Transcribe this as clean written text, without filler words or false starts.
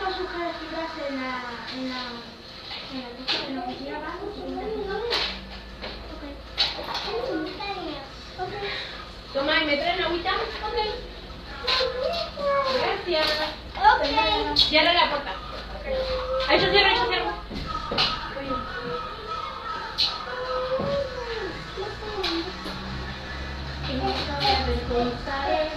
todas sus figuras en la oficina abajo. Toma, ¿y me traen agüita? Ok. Gracias. Ok. Cierra la puerta. Ahí yo cierro, yo cierro. Historia de